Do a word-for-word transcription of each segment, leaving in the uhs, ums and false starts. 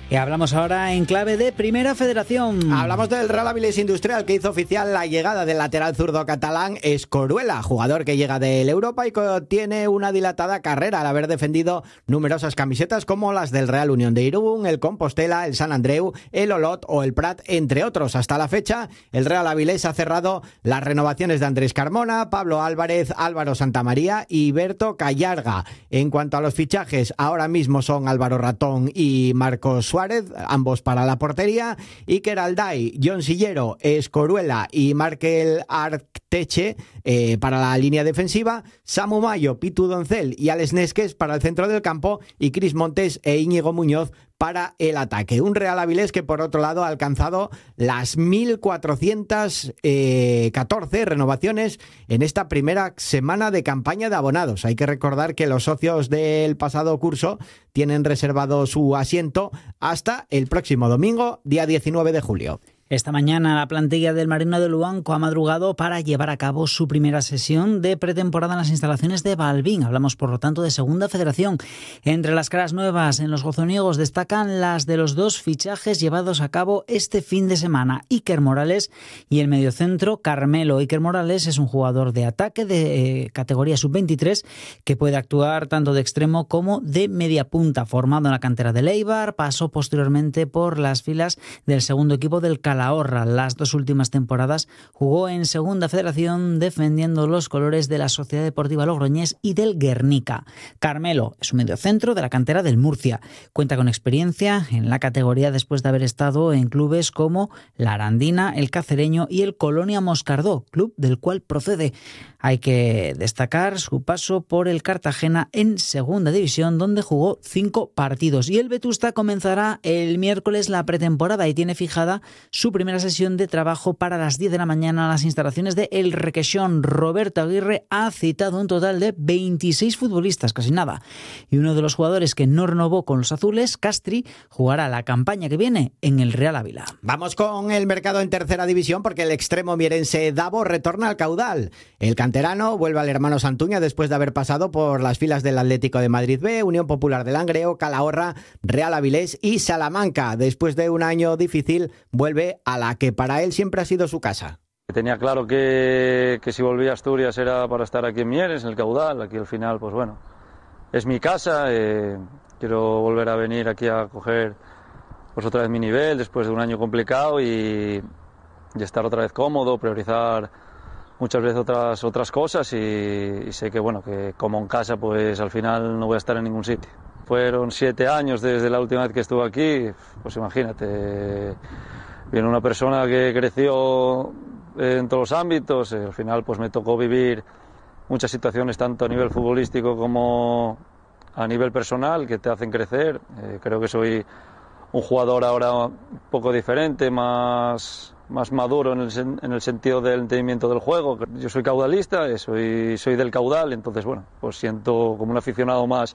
Y hablamos ahora en clave de Primera Federación. Hablamos del Real Avilés Industrial, que hizo oficial la llegada del lateral zurdo catalán Escoruela, jugador que llega del Europa y que tiene una dilatada carrera al haber defendido numerosas camisetas como las del Real Unión de Irún, el Compostela, el Sant Andreu, el Olot o el Prat, entre otros. Hasta la fecha, el Real Avilés ha cerrado las renovaciones de Andrés Carmona, Pablo Álvarez, Álvaro Santamaría y Berto Callarga. En cuanto a los fichajes, ahora mismo son Álvaro Ratón y Marcos Suárez, ambos para la portería, Iker Alday, John Sillero, Escoruela y Markel Arteche eh, para la línea defensiva, Samu Mayo, Pitu Doncel y Alex Nesques para el centro del campo y Cris Montes e Íñigo Muñoz para el ataque. Un Real Avilés que, por otro lado, ha alcanzado las mil cuatrocientas catorce renovaciones en esta primera semana de campaña de abonados. Hay que recordar que los socios del pasado curso tienen reservado su asiento hasta el próximo domingo, día diecinueve de julio. Esta mañana la plantilla del Marino de Luanco ha madrugado para llevar a cabo su primera sesión de pretemporada en las instalaciones de Balbín. Hablamos, por lo tanto, de Segunda Federación. Entre las caras nuevas en los gozoniegos destacan las de los dos fichajes llevados a cabo este fin de semana. Iker Morales y el mediocentro Carmelo. Iker Morales es un jugador de ataque de eh, categoría sub veintitrés que puede actuar tanto de extremo como de media punta. Formado en la cantera del Eibar, pasó posteriormente por las filas del segundo equipo del Calahorra. Las dos últimas temporadas jugó en Segunda Federación defendiendo los colores de la Sociedad Deportiva Logroñés y del Guernica. Carmelo es un mediocentro de la cantera del Murcia. Cuenta con experiencia en la categoría después de haber estado en clubes como la Arandina, el Cacereño y el Colonia Moscardó, club del cual procede. Hay que destacar su paso por el Cartagena en Segunda División, donde jugó cinco partidos. Y el Vetusta comenzará el miércoles la pretemporada y tiene fijada su primera sesión de trabajo para las diez de la mañana en las instalaciones de El Requesón. Roberto Aguirre ha citado un total de veintiséis futbolistas, casi nada. Y uno de los jugadores que no renovó con los azules, Castri, jugará la campaña que viene en el Real Ávila. Vamos con el mercado en Tercera División, porque el extremo mierense Davo retorna al caudal. El canterano vuelve al hermano Santuña después de haber pasado por las filas del Atlético de Madrid B, Unión Popular de Langreo, Calahorra, Real Avilés y Salamanca. Después de un año difícil, vuelve a la que para él siempre ha sido su casa. Tenía claro que, que si volvía a Asturias era para estar aquí en Mieres, en el caudal. Aquí al final, pues bueno, es mi casa. Eh, quiero volver a venir aquí a coger pues otra vez mi nivel después de un año complicado y, y estar otra vez cómodo, priorizar muchas veces otras otras cosas y, y sé que bueno que como en casa pues al final no voy a estar en ningún sitio. Fueron siete años desde la última vez que estuve aquí, pues imagínate, viene una persona que creció en todos los ámbitos, al final pues me tocó vivir muchas situaciones tanto a nivel futbolístico como a nivel personal que te hacen crecer. Eh, creo que soy un jugador ahora un poco diferente, más, más maduro en el, en el sentido del entendimiento del juego. Yo soy caudalista, soy, soy del caudal, entonces bueno, pues siento como un aficionado más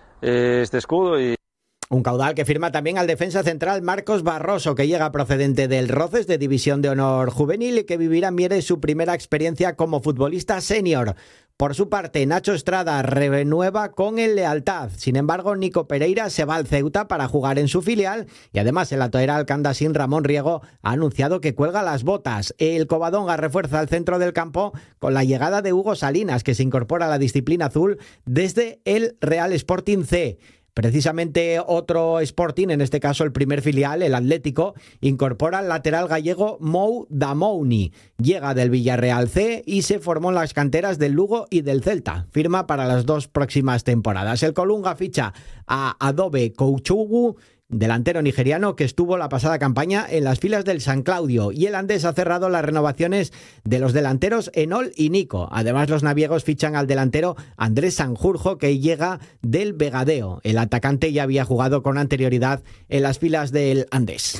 eh, este escudo. Y un caudal que firma también al defensa central Marcos Barroso, que llega procedente del Roces de División de Honor Juvenil y que vivirá en Mieres su primera experiencia como futbolista senior. Por su parte, Nacho Estrada renueva con el Lealtad. Sin embargo, Nico Pereira se va al Ceuta para jugar en su filial y además el lateral candasín Ramón Riego ha anunciado que cuelga las botas. El Covadonga refuerza el centro del campo con la llegada de Hugo Salinas, que se incorpora a la disciplina azul desde el Real Sporting C. Precisamente otro Sporting, en este caso el primer filial, el Atlético, incorpora al lateral gallego Mou Damouni. Llega del Villarreal C y se formó en las canteras del Lugo y del Celta. Firma para las dos próximas temporadas. El Colunga ficha a Adobe Kouchougu, delantero nigeriano que estuvo la pasada campaña en las filas del San Claudio, y el Andés ha cerrado las renovaciones de los delanteros Enol y Nico. Además, los naviegos fichan al delantero Andrés Sanjurjo, que llega del Vegadeo. El atacante ya había jugado con anterioridad en las filas del Andés.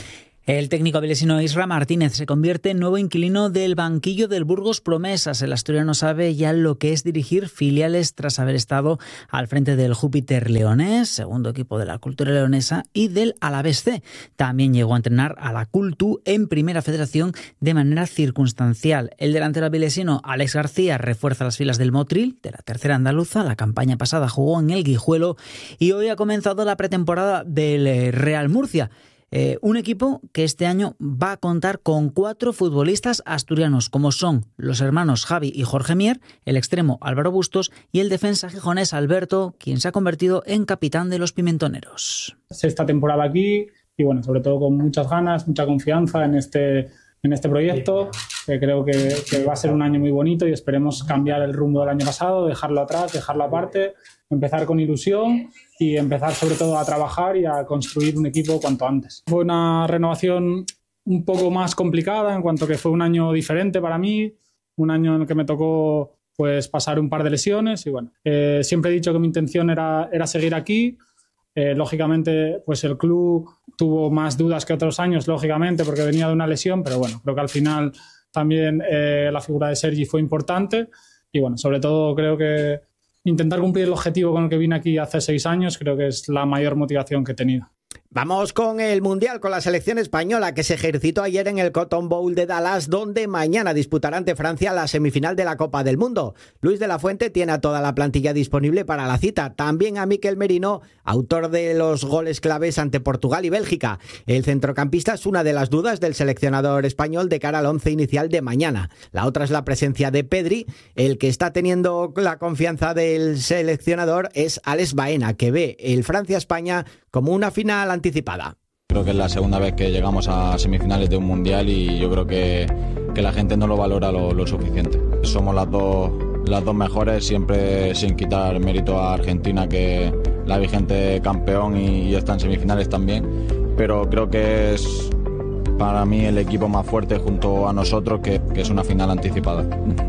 El técnico avilesino Isra Martínez se convierte en nuevo inquilino del banquillo del Burgos Promesas. El asturiano sabe ya lo que es dirigir filiales tras haber estado al frente del Júpiter Leonés, segundo equipo de la cultura leonesa, y del Alavés C. También llegó a entrenar a la Cultu en Primera Federación de manera circunstancial. El delantero avilesino Alex García refuerza las filas del Motril, de la tercera andaluza. La campaña pasada jugó en el Guijuelo y hoy ha comenzado la pretemporada del Real Murcia. Eh, un equipo que este año va a contar con cuatro futbolistas asturianos, como son los hermanos Javi y Jorge Mier, el extremo Álvaro Bustos y el defensa gijonés Alberto, quien se ha convertido en capitán de los pimentoneros. Sexta temporada aquí y bueno, sobre todo con muchas ganas, mucha confianza en este, en este proyecto, que creo que, que va a ser un año muy bonito y esperemos cambiar el rumbo del año pasado, dejarlo atrás, dejarlo aparte, empezar con ilusión y empezar sobre todo a trabajar y a construir un equipo cuanto antes. Fue una renovación un poco más complicada en cuanto que fue un año diferente para mí, un año en el que me tocó pues pasar un par de lesiones y bueno, eh, siempre he dicho que mi intención era, era seguir aquí. Eh, lógicamente pues el club tuvo más dudas que otros años, lógicamente, porque venía de una lesión, pero bueno, creo que al final también eh, la figura de Sergi fue importante y bueno, sobre todo creo que intentar cumplir el objetivo con el que vine aquí hace seis años creo que es la mayor motivación que he tenido. Vamos con el Mundial, con la selección española que se ejercitó ayer en el Cotton Bowl de Dallas, donde mañana disputará ante Francia la semifinal de la Copa del Mundo. Luis de la Fuente tiene a toda la plantilla disponible para la cita. También a Mikel Merino, autor de los goles claves ante Portugal y Bélgica. El centrocampista es una de las dudas del seleccionador español de cara al once inicial de mañana. La otra es la presencia de Pedri. El que está teniendo la confianza del seleccionador es Alex Baena, que ve el Francia-España como una final anticipada. Creo que es la segunda vez que llegamos a semifinales de un mundial y yo creo que, que la gente no lo valora lo, lo suficiente. Somos las dos, las dos mejores, siempre sin quitar mérito a Argentina, que la vigente campeón y, y está en semifinales también, pero creo que es para mí el equipo más fuerte junto a nosotros, que, que es una final anticipada.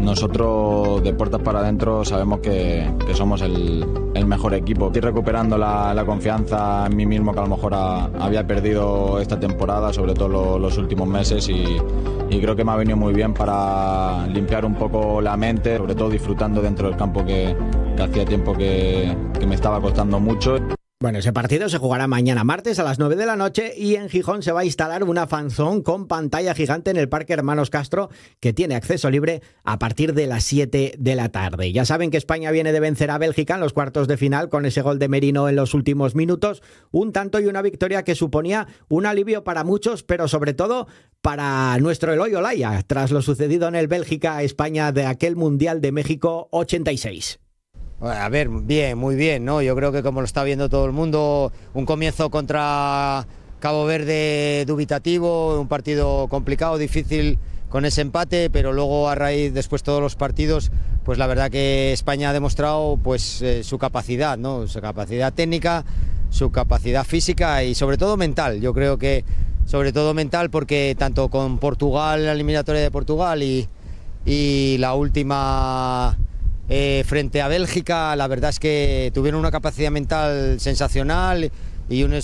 Nosotros de puertas para adentro sabemos que, que somos el, el mejor equipo. Estoy recuperando la, la confianza en mí mismo que a lo mejor a, había perdido esta temporada, sobre todo lo, los últimos meses, y, y creo que me ha venido muy bien para limpiar un poco la mente, sobre todo disfrutando dentro del campo, que, que hacía tiempo que, que me estaba costando mucho. Bueno, ese partido se jugará mañana martes a las nueve de la noche y en Gijón se va a instalar una fanzón con pantalla gigante en el Parque Hermanos Castro, que tiene acceso libre a partir de las siete de la tarde. Ya saben que España viene de vencer a Bélgica en los cuartos de final con ese gol de Merino en los últimos minutos, un tanto y una victoria que suponía un alivio para muchos, pero sobre todo para nuestro Eloy Olaya, tras lo sucedido en el Bélgica-España de aquel Mundial de México ochenta y seis. A ver, bien, muy bien, ¿no? Yo creo que como lo está viendo todo el mundo, un comienzo contra Cabo Verde dubitativo, un partido complicado, difícil con ese empate, pero luego a raíz, después todos los partidos, pues la verdad que España ha demostrado pues eh, su capacidad, ¿no? Su capacidad técnica, su capacidad física y sobre todo mental. Yo creo que sobre todo mental porque tanto con Portugal, la eliminatoria de Portugal y, y la última... Eh, frente a Bélgica, la verdad es que tuvieron una capacidad mental sensacional y un,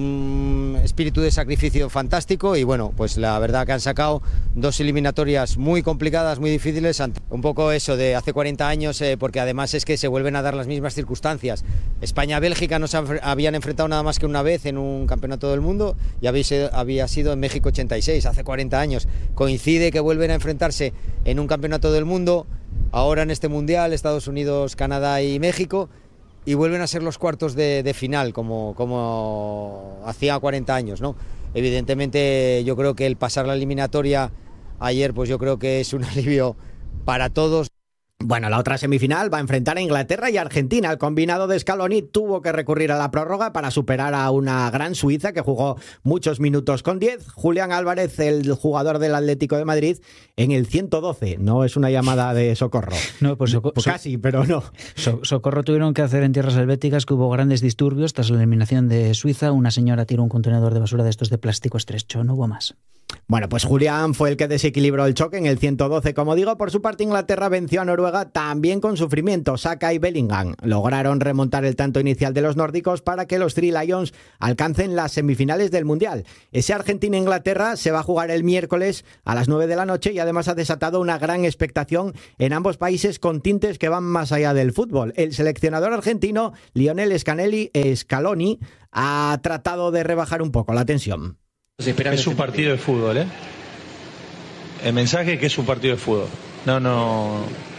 un espíritu de sacrificio fantástico y bueno, pues la verdad que han sacado dos eliminatorias muy complicadas, muy difíciles, un poco eso de hace cuarenta años, eh, porque además es que se vuelven a dar las mismas circunstancias. España-Bélgica no se habían enfrentado nada más que una vez en un campeonato del mundo y había, había sido en México ochenta y seis, hace cuarenta años. Coincide que vuelven a enfrentarse en un campeonato del mundo, ahora en este mundial, Estados Unidos, Canadá y México, y vuelven a ser los cuartos de, de final, como, como hacía cuarenta años, ¿no? Evidentemente yo creo que el pasar la eliminatoria ayer, pues yo creo que es un alivio para todos. Bueno, la otra semifinal va a enfrentar a Inglaterra y Argentina. El combinado de Scaloni tuvo que recurrir a la prórroga para superar a una gran Suiza que jugó muchos minutos con diez. Julián Álvarez, el jugador del Atlético de Madrid, en el ciento doce. No es una llamada de socorro. No, pues, soco- pues casi, pero no. So- socorro tuvieron que hacer en tierras helvéticas, que hubo grandes disturbios tras la eliminación de Suiza. Una señora tiró un contenedor de basura de estos de plástico estrecho, no hubo más. Bueno, pues Julián fue el que desequilibró el choque en el ciento doce. Como digo, por su parte Inglaterra venció a Noruega también con sufrimiento. Saka y Bellingham lograron remontar el tanto inicial de los nórdicos para que los Three Lions alcancen las semifinales del Mundial. Ese Argentina-Inglaterra se va a jugar el miércoles a las nueve de la noche y además ha desatado una gran expectación en ambos países con tintes que van más allá del fútbol. El seleccionador argentino, Lionel Scaloni, Scaloni ha tratado de rebajar un poco la tensión. Es un partido de fútbol, ¿eh? El mensaje es que es un partido de fútbol. No, no.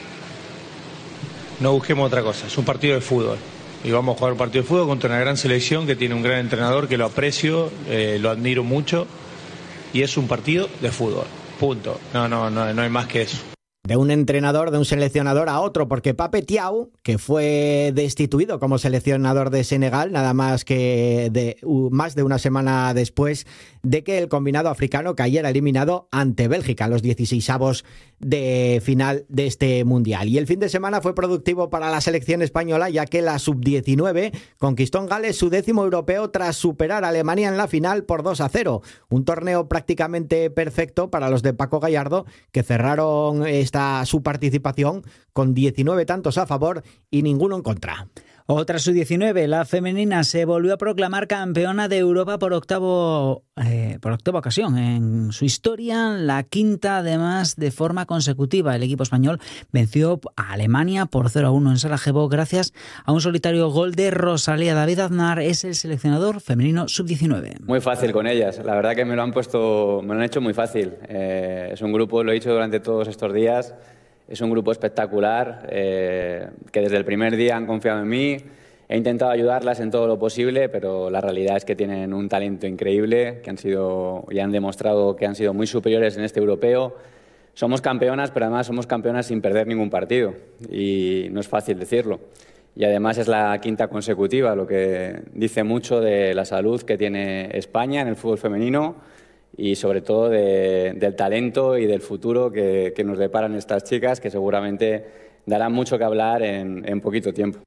No busquemos otra cosa. Es un partido de fútbol. Y vamos a jugar un partido de fútbol contra una gran selección que tiene un gran entrenador que lo aprecio, eh, lo admiro mucho. Y es un partido de fútbol. Punto. No, no, no, no hay más que eso. De un entrenador, de un seleccionador a otro, porque Pape Thiaw, que fue destituido como seleccionador de Senegal, nada más que de, uh, más de una semana después de que el combinado africano cayera eliminado ante Bélgica, los dieciseisavos de final de este Mundial. Y el fin de semana fue productivo para la selección española, ya que la sub diecinueve conquistó en Gales su décimo europeo tras superar a Alemania en la final por dos a cero. Un torneo prácticamente perfecto para los de Paco Gallardo, que cerraron esta su participación con diecinueve tantos a favor y ninguno en contra. Otra sub diecinueve, la femenina, se volvió a proclamar campeona de Europa por octavo eh, por octava ocasión en su historia, la quinta además de forma consecutiva. El equipo español venció a Alemania por cero a uno en Sarajevo gracias a un solitario gol de Rosalía. David Aznar es el seleccionador femenino sub diecinueve. Muy fácil con ellas, la verdad que me lo han puesto, me lo han hecho muy fácil. Eh, es un grupo, lo he dicho durante todos estos días. Es un grupo espectacular, eh, que desde el primer día han confiado en mí. He intentado ayudarlas en todo lo posible, pero la realidad es que tienen un talento increíble, que han sido y han demostrado que han sido muy superiores en este europeo. Somos campeonas, pero además somos campeonas sin perder ningún partido, y no es fácil decirlo. Y además es la quinta consecutiva, lo que dice mucho de la salud que tiene España en el fútbol femenino, y sobre todo de, del talento y del futuro que, que nos deparan estas chicas, que seguramente darán mucho que hablar en, en poquito tiempo.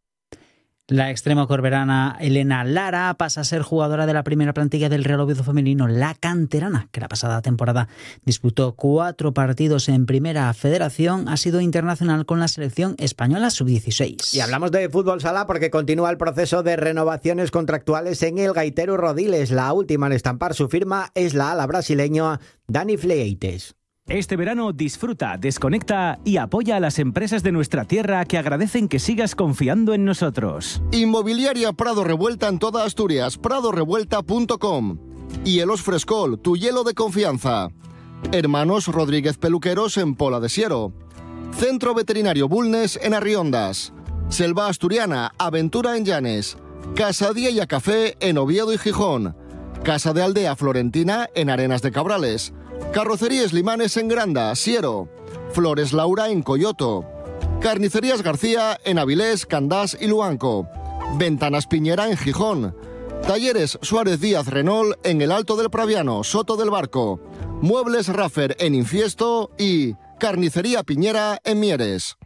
La extremo corberana Elena Lara pasa a ser jugadora de la primera plantilla del Real Oviedo femenino, la canterana, que la pasada temporada disputó cuatro partidos en Primera Federación. Ha sido internacional con la selección española sub dieciséis. Y hablamos de fútbol sala porque continúa el proceso de renovaciones contractuales en el Gaiteru Rodiles. La última en estampar su firma es la ala brasileña Dani Fleites. Este verano disfruta, desconecta y apoya a las empresas de nuestra tierra que agradecen que sigas confiando en nosotros. Inmobiliaria Prado Revuelta en toda Asturias, prado revuelta punto com. Y Elos Frescol, tu hielo de confianza. Hermanos Rodríguez Peluqueros en Pola de Siero. Centro Veterinario Bulnes en Arriondas. Selva Asturiana, Aventura en Llanes. Casa Día y Café en Oviedo y Gijón. Casa de Aldea Florentina en Arenas de Cabrales. Carrocerías Limanes en Granda, Siero. Flores Laura en Coyoto. Carnicerías García en Avilés, Candás y Luanco. Ventanas Piñera en Gijón. Talleres Suárez Díaz Renault en el Alto del Praviano, Soto del Barco. Muebles Raffer en Infiesto y Carnicería Piñera en Mieres.